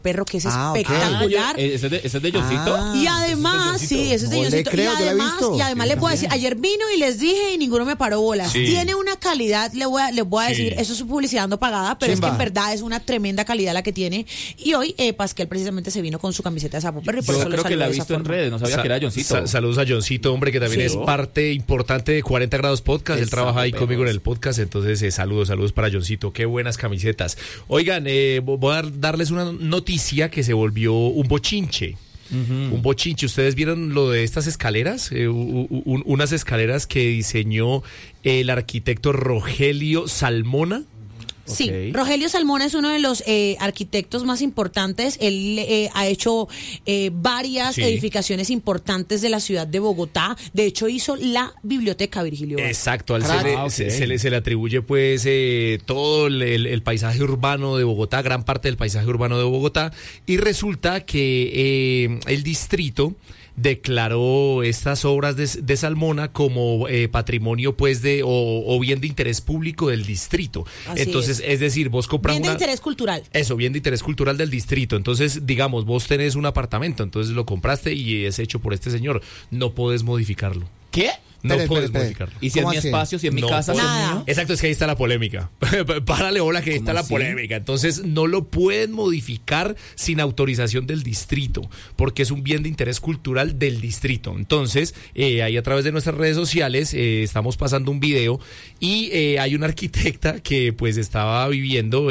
perro, que es espectacular. Okay. ¿Ese es de Johncito? Y además, sí, ese es de Johncito. Y además les voy a decir, ayer vino y les dije y ninguno me paró bolas. Sí. Tiene una calidad, les voy a decir, eso es su publicidad no pagada, pero es que en verdad es una tremenda calidad la que tiene. Y hoy Pasquel precisamente se vino con su camiseta de Sapo Perro y por eso creo que la he visto en redes, no sabía que era Johncito. Saludos a Johncito, hombre, que también es parte importante de 40 Grados Podcast. Él trabaja ahí conmigo en el podcast, entonces saludos para Johncito. Qué buenas camisetas. Oigan, voy a darles una noticia que se volvió un bochinche. Un bochinche. ¿Ustedes vieron lo de estas escaleras? Unas escaleras que diseñó el arquitecto Rogelio Salmona. Sí, okay. Rogelio Salmona es uno de los arquitectos más importantes. Él ha hecho varias edificaciones importantes de la ciudad de Bogotá. De hecho, hizo la biblioteca, Virgilio. Exacto, se le atribuye pues todo el paisaje urbano de Bogotá, gran parte del paisaje urbano de Bogotá. Y resulta que el distrito declaró estas obras de Salmona como patrimonio pues o bien de interés público del distrito. Entonces, es decir, vos compras bien de interés cultural. Eso, bien de interés cultural del distrito. Entonces, digamos, vos tenés un apartamento, entonces lo compraste y es hecho por este señor. No podés modificarlo. ¿Qué? No puedes modificarlo. ¿Y si es mi espacio, si es mi casa? Nada. Exacto, es que ahí está la polémica. Párale bola que ahí está la polémica. Entonces, no lo pueden modificar sin autorización del distrito, porque es un bien de interés cultural del distrito. Entonces, ahí a través de nuestras redes sociales estamos pasando un video y hay una arquitecta que pues estaba viviendo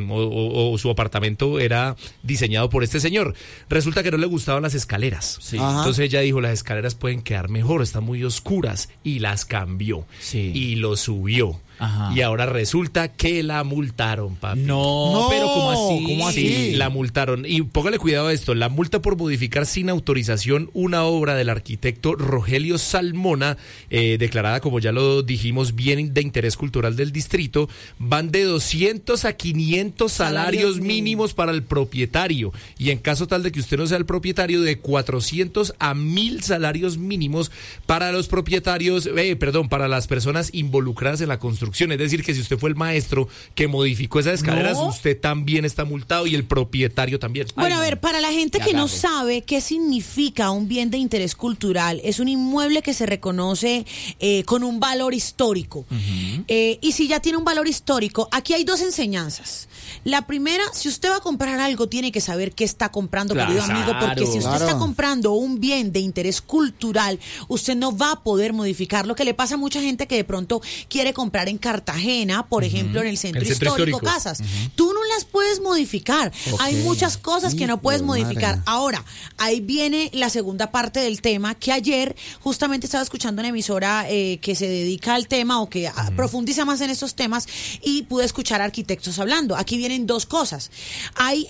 o su apartamento era diseñado por este señor. Resulta que no le gustaban las escaleras. Sí. Entonces ella dijo, las escaleras pueden quedar mejor, están muy oscuras. Y las cambió y lo subió. Y ahora resulta que la multaron, papi. No, pero ¿cómo así? Sí, la multaron. Y póngale cuidado a esto, la multa por modificar sin autorización una obra del arquitecto Rogelio Salmona, declarada, como ya lo dijimos, bien de interés cultural del distrito, van de 200 a 500 salarios mínimos para el propietario. Y en caso tal de que usted no sea el propietario, de 400 a 1000 salarios mínimos para los propietarios, para las personas involucradas en la construcción. Es decir, que si usted fue el maestro que modificó esas escaleras, usted también está multado y el propietario también. Bueno, a ver, para la gente que no sabe qué significa un bien de interés cultural, es un inmueble que se reconoce con un valor histórico. Y si ya tiene un valor histórico, aquí hay dos enseñanzas. La primera, si usted va a comprar algo, tiene que saber qué está comprando, querido amigo, porque si usted está comprando un bien de interés cultural, usted no va a poder modificar. Lo que le pasa a mucha gente que de pronto quiere comprar en Cartagena, por ejemplo, en el centro histórico, casas. Tú no las puedes modificar. Hay muchas cosas que no puedes modificar. Ahora, ahí viene la segunda parte del tema, que ayer justamente estaba escuchando una emisora que se dedica al tema o que profundiza más en estos temas y pude escuchar arquitectos hablando. Aquí vienen dos cosas. Hay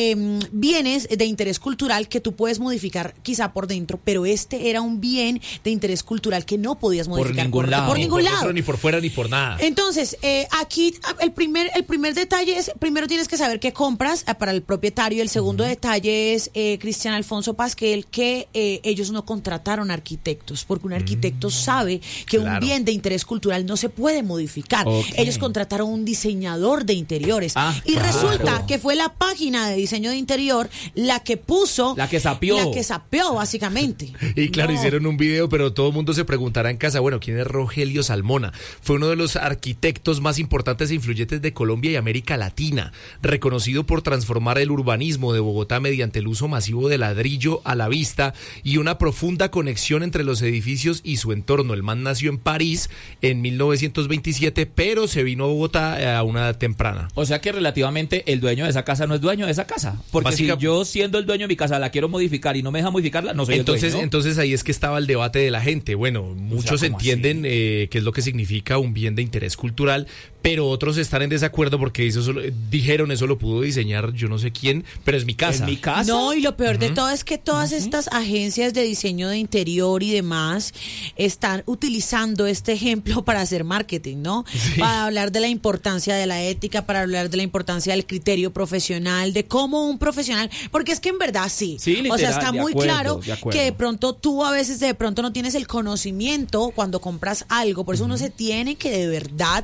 bienes de interés cultural que tú puedes modificar quizá por dentro, pero este era un bien de interés cultural que no podías modificar por ningún lado. Dentro, ni por fuera, ni por nada. Entonces, aquí el primer detalle es, primero tienes que saber qué compras para el propietario. El segundo detalle es, Cristian Alfonso Pasquel, que ellos no contrataron arquitectos, porque un arquitecto sabe que un bien de interés cultural no se puede modificar. Ellos contrataron un diseñador de interiores. Y resulta que fue la página de diseño de interior la que puso... La que sapeó, básicamente. Y claro, hicieron un video, pero todo el mundo se preguntará en casa, bueno, ¿quién es Rogelio Salmona? Fue uno de los arquitectos más importantes e influyentes de Colombia y América Latina, reconocido por transformar el urbanismo de Bogotá mediante el uso masivo de ladrillo a la vista y una profunda conexión entre los edificios y su entorno. El man nació en París en 1927, pero se vino a Bogotá a una edad temprana. O sea que relativamente el dueño de esa casa no es dueño de esa casa, porque si yo, siendo el dueño de mi casa, la quiero modificar y no me deja modificarla, no soy el dueño. Entonces ahí es que estaba el debate de la gente. Bueno, muchos entienden qué es lo que significa un bien de interés cultural, pero otros están en desacuerdo porque dijeron eso lo pudo diseñar yo no sé quién, pero es mi casa. ¿Es mi casa? No, y lo peor de todo es que todas estas agencias de diseño de interior y demás están utilizando este ejemplo para hacer marketing, ¿no? Sí. Para hablar de la importancia de la ética, para hablar de la importancia del criterio profesional, de cómo un profesional, porque es que en verdad sí literal, o sea, está muy claro que de pronto tú a veces no tienes el conocimiento cuando compras algo, por eso uno se tiene que de verdad,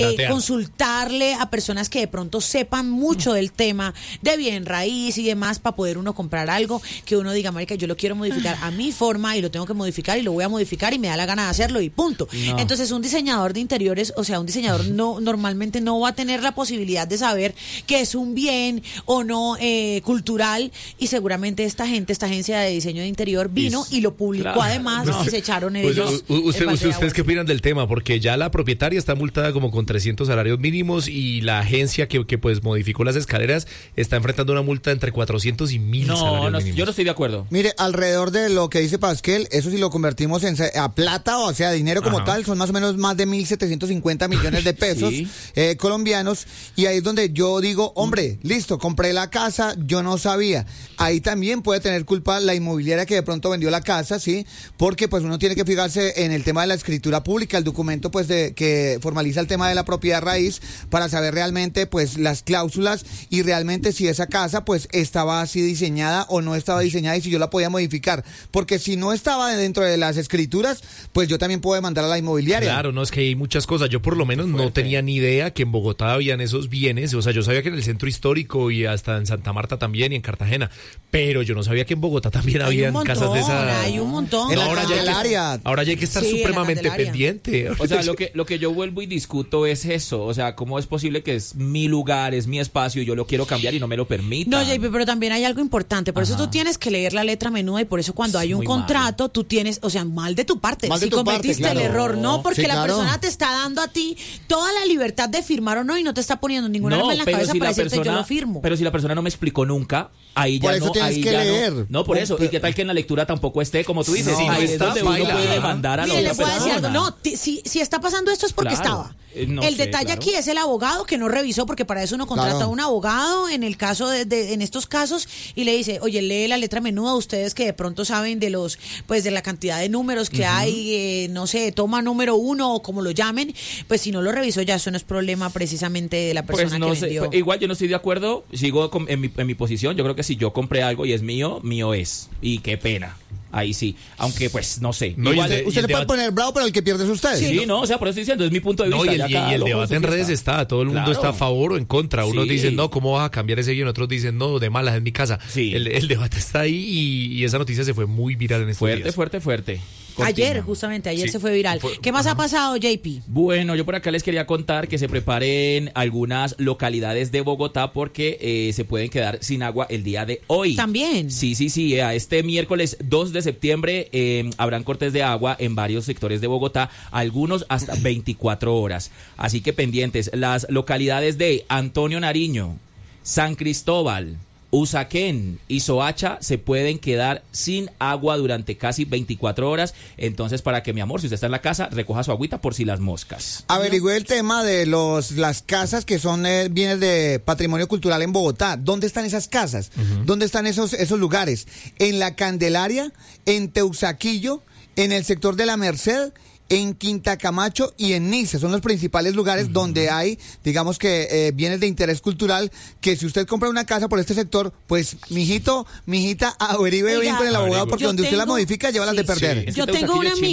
consultarle a personas que de pronto sepan mucho del tema de bien raíz y demás para poder uno comprar algo que uno diga, marica, yo lo quiero modificar a mi forma y lo tengo que modificar y lo voy a modificar y me da la gana de hacerlo y punto. No. Entonces un diseñador de interiores, o sea, un diseñador normalmente no va a tener la posibilidad de saber que es un bien o no cultural, y seguramente esta agencia de diseño de interior vino y lo publicó además y se echaron ellos. ¿Ustedes qué opinan del tema? Porque ya la propietaria está multada como con 300 salarios mínimos y la agencia que pues modificó las escaleras está enfrentando una multa entre 400 y 1000 salarios mínimos. Yo no estoy de acuerdo. Mire, alrededor de lo que dice Pasquel, eso si lo convertimos a plata, o sea, dinero como tal, son más o menos más de 1.750 millones de pesos colombianos, y ahí es donde yo digo, hombre, listo, compré la casa, yo no sabía. Ahí también puede tener culpa la inmobiliaria que de pronto vendió la casa, ¿sí? Porque pues uno tiene que fijarse en el tema de la escritura pública, el documento pues que formaliza el tema de la propiedad raíz, para saber realmente pues las cláusulas y realmente si esa casa pues estaba así diseñada o no estaba diseñada y si yo la podía modificar. Porque si no estaba dentro de las escrituras, pues yo también puedo demandar a la inmobiliaria. Claro, no, es que hay muchas cosas. Yo por lo menos no tenía ni idea que en Bogotá habían esos bienes. O sea, yo sabía que en el centro histórico y hasta en Santa Marta también y en Cartagena, pero yo no sabía que en Bogotá también habían casas de esa. Hay un montón. En la Candelaria. Ahora ya hay que estar supremamente pendiente. O sea, lo que yo vuelvo y discuto es eso. O sea, ¿cómo es posible que es mi lugar, es mi espacio y yo lo quiero cambiar y no me lo permita? No, JP, pero también hay algo importante. Por eso tú tienes que leer la letra menuda, y por eso cuando hay un contrato, tú tienes, o sea, mal de tu parte. Si cometiste el error, no, porque la persona te está dando a ti toda la libertad de firmar o no, y no te está poniendo ninguna arma en la cabeza para decirte yo lo firmo. Pero si la persona no me explicó nunca, ahí por ya eso no. Tienes ahí que ya leer. No, por eso. ¿Y qué tal que en la lectura tampoco esté, como tú dices? No, ahí es está, donde uno puede demandar a la otra persona. No, si está pasando esto es porque estaba. El detalle aquí es el abogado que no revisó, porque para eso uno contrata a un abogado en el caso en estos casos, y le dice, oye, lee la letra menuda, ustedes que de pronto saben de los, pues de la cantidad de números que hay, no sé, toma número 1 o como lo llamen, pues si no lo revisó ya eso no es problema precisamente de la persona que vendió. Igual yo no estoy de acuerdo, sigo en mi posición. Yo creo que si yo compré algo y es mío, mío es, y qué pena. Ahí sí, aunque pues no sé. No, igual, usted le puede poner bravo, pero el que pierde es usted. Sí, no, o sea, por eso estoy diciendo, es mi punto de vista. Y el debate en redes está, todo el mundo está a favor o en contra. Unos dicen, no, ¿cómo vas a cambiar ese bien? Otros dicen, no, de malas, es mi casa. Sí. El debate está ahí y esa noticia se fue muy viral en estos días. Fuerte. Ayer se fue viral. ¿Qué más ha pasado, JP? Bueno, yo por acá les quería contar que se preparen algunas localidades de Bogotá porque se pueden quedar sin agua el día de hoy. ¿También? Sí. Este miércoles 2 de septiembre habrán cortes de agua en varios sectores de Bogotá, algunos hasta 24 horas. Así que pendientes. Las localidades de Antonio Nariño, San Cristóbal, Usaquén y Soacha se pueden quedar sin agua durante casi 24 horas. Entonces, para que, mi amor, si usted está en la casa, recoja su agüita por si las moscas. Averigüe el tema de las casas que son bienes de patrimonio cultural en Bogotá. ¿Dónde están esas casas? ¿Dónde están esos lugares? En la Candelaria, en Teusaquillo, en el sector de la Merced, en Quinta Camacho y en Niza. Son los principales lugares donde hay, digamos que bienes de interés cultural, que si usted compra una casa por este sector, pues mijita, averigüe bien con el abogado, porque donde usted la modifica, lleva las de perder. Yo tengo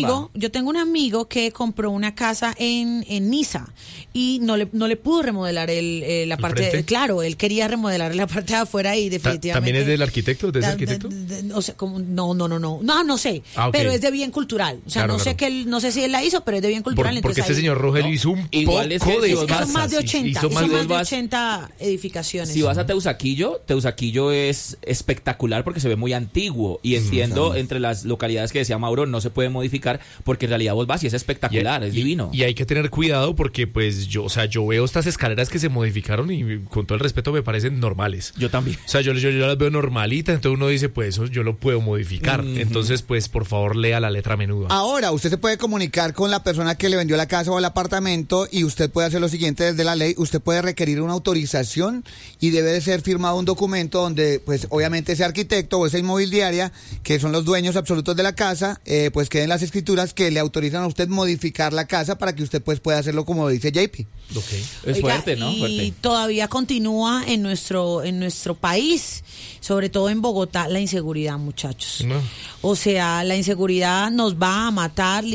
un amigo que compró una casa en Niza y no le pudo remodelar la parte claro, él quería remodelar la parte de afuera y definitivamente. ¿También es del arquitecto? ¿De ese arquitecto? O sea, no sé, pero es de bien cultural. O sea, no sé si él la hizo, pero es de bien cultural. Porque este señor Rogelio hizo un poco de son más de 80 edificaciones. Si vas a Teusaquillo es espectacular porque se ve muy antiguo, y entiendo entre las localidades que decía Mauro no se puede modificar porque en realidad vos vas y es espectacular, es divino. Y hay que tener cuidado porque pues yo veo estas escaleras que se modificaron y con todo el respeto me parecen normales. Yo también. O sea, yo las veo normalitas, entonces uno dice, pues eso yo lo puedo modificar. Entonces, pues por favor lea la letra menuda. Ahora, usted se puede comunicar con la persona que le vendió la casa o el apartamento y usted puede hacer lo siguiente desde la ley. Usted puede requerir una autorización y debe de ser firmado un documento donde pues obviamente ese arquitecto o esa inmobiliaria, que son los dueños absolutos de la casa, pues queden las escrituras que le autorizan a usted modificar la casa para que usted pues pueda hacerlo como dice JP. Okay. Es fuerte, ¿no? Y todavía continúa en nuestro país, sobre todo en Bogotá, la inseguridad, muchachos. No. O sea, la inseguridad nos va a matar, literal, la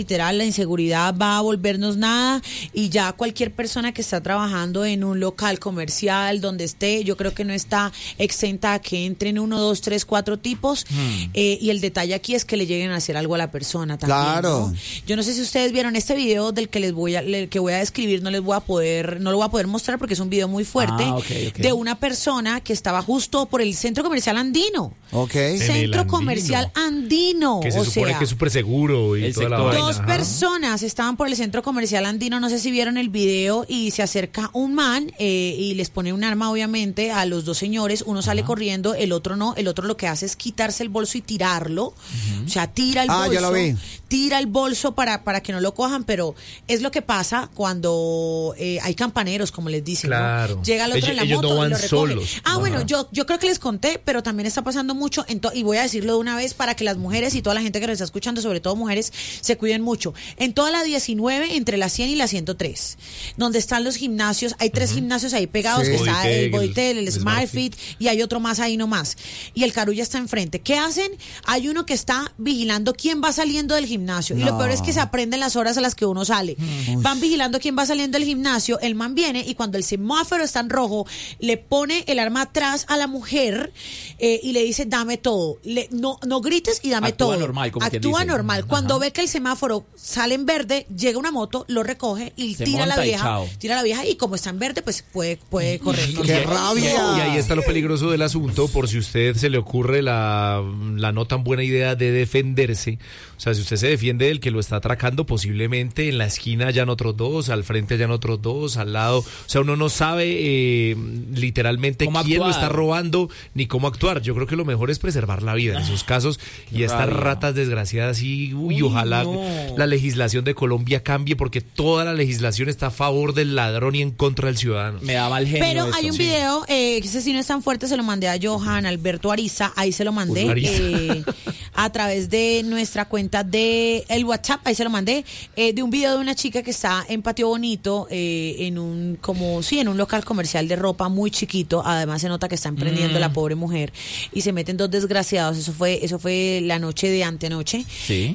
inseguridad va a volvernos nada, y ya cualquier persona que está trabajando en un local comercial donde esté, yo creo que no está exenta a que entren 1, 2, 3, 4 tipos, y el detalle aquí es que le lleguen a hacer algo a la persona también. Claro. ¿No? Yo no sé si ustedes vieron este video del que voy a describir, no lo voy a poder mostrar porque es un video muy fuerte, okay. de una persona que estaba justo por el centro comercial andino. Centro comercial andino. Que se supone que es súper seguro y toda la vaina. Dos personas estaban por el centro comercial andino, no sé si vieron el video, y se acerca un man y les pone un arma obviamente a los dos señores, uno sale corriendo, el otro no, el otro lo que hace es quitarse el bolso y tirarlo, o sea, tira el bolso, ya lo vi. Tira el bolso para que no lo cojan, pero es lo que pasa cuando hay campaneros, como les dicen, claro. ¿no? Llega el otro en la ellos moto no van y lo recoge. solos. Bueno, yo creo que les conté, pero también está pasando mucho, y voy a decirlo de una vez para que las mujeres y toda la gente que nos está escuchando, sobre todo mujeres, se cuiden mucho. En toda la 19, entre la 100 y la 103, donde están los gimnasios, hay 3 gimnasios ahí pegados, que está el Bodytel, el SmartFit, y hay otro más ahí nomás. Y el Carulla está enfrente. ¿Qué hacen? Hay uno que está vigilando quién va saliendo del gimnasio. Y lo peor es que se aprenden las horas a las que uno sale. Van vigilando quién va saliendo del gimnasio, el man viene y cuando el semáforo está en rojo, le pone el arma atrás a la mujer y le dice, dame todo. No grites y dame Actúa todo. Normal, como quien Actúa dice. normal. Cuando ve que el semáforo sale en verde, llega una moto, lo recoge y tira a la vieja, y como está en verde, pues puede correr. ¡Qué rabia! Y ahí está lo peligroso del asunto, por si usted se le ocurre la no tan buena idea de defenderse. O sea, si usted se defiende del que lo está atracando, posiblemente en la esquina hayan otros 2, al frente hayan otros 2, al lado. O sea, uno no sabe literalmente quién lo está robando ni cómo actuar. Yo creo que lo mejor es preservar la vida en esos casos. Y estas ratas desgraciadas, y ojalá la legislación de Colombia cambie, porque toda la legislación está a favor del ladrón y en contra del ciudadano. Me da mal genio. Pero hay un video, ese sí no es tan fuerte, se lo mandé a Johan Alberto Ariza, ahí se lo mandé a través de nuestra cuenta de el WhatsApp, ahí se lo mandé, de un video de una chica que está en Patio Bonito, en un local comercial de ropa muy chiquito. Además se nota que está emprendiendo la pobre mujer, y se meten 2 desgraciados. Eso fue la noche de antenoche. Sí.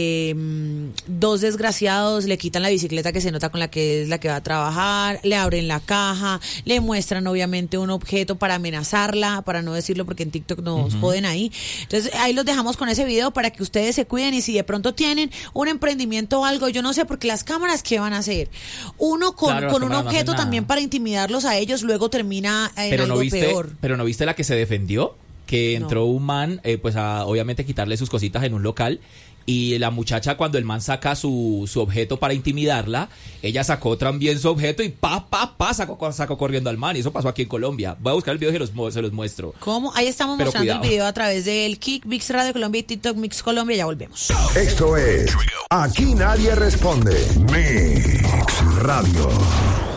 2 desgraciados le quitan la bicicleta que se nota con la que es la que va a trabajar, le abren la caja, le muestran obviamente un objeto para amenazarla, para no decirlo porque en TikTok nos joden ahí. Entonces ahí los dejamos con ese video para que ustedes se cuiden, y si de pronto tienen un emprendimiento o algo, yo no sé, porque las cámaras, ¿qué van a hacer? Uno con un objeto también para intimidarlos a ellos, luego termina en algo peor. Pero ¿no viste la que se defendió? Que entró un man, pues a obviamente quitarle sus cositas en un local, y la muchacha, cuando el man saca su objeto para intimidarla, ella sacó también su objeto y sacó corriendo al man. Y eso pasó aquí en Colombia. Voy a buscar el video y se los muestro. ¿Cómo? Ahí estamos mostrando el video a través del Kick, Mix Radio Colombia y TikTok Mix Colombia. Ya volvemos. Esto es Aquí Nadie Responde. Mix Radio.